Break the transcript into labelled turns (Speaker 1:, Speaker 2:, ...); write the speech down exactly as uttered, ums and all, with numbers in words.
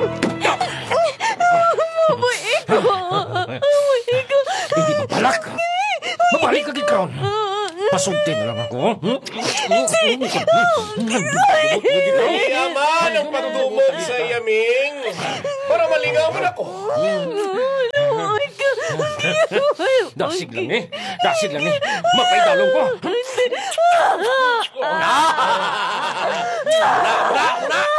Speaker 1: Mabuhi ko. Mabuhi ko.
Speaker 2: Hindi mabalak. Mabalik ka gikron. Pasulti na lang ako.
Speaker 3: Yaman ang pagtumog sa yaming para malingawan ako.
Speaker 2: Dasig lang eh. Dasig lang eh. Mapaidalong ko.
Speaker 3: Una! Una! Una!